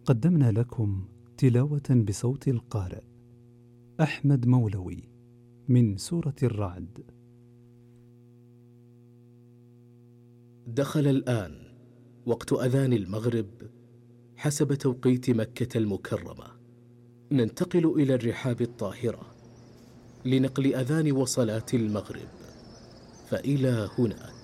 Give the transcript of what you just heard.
قدمنا لكم تلاوة بصوت القارئ أحمد مولوي من سورة الرعد. دخل الآن وقت أذان المغرب حسب توقيت مكة المكرمة. ننتقل إلى الرحاب الطاهرة لنقل أذان وصلاة المغرب، فإلى هناك.